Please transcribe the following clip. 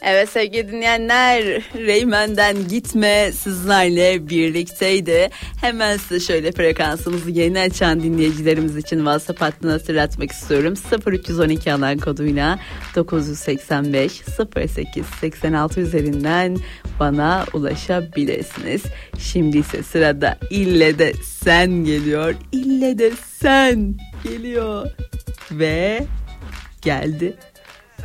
Evet sevgili dinleyenler, Reymen'den Gitme sizlerle birlikteydi. Hemen size şöyle frekansımızı yeni açan dinleyicilerimiz için WhatsApp hattını hatırlatmak istiyorum. 0312 alan koduyla 985 08 86 üzerinden bana ulaşabilirsiniz. Şimdi ise sırada İlle de Sen geliyor. İlle de Sen geliyor ve geldi.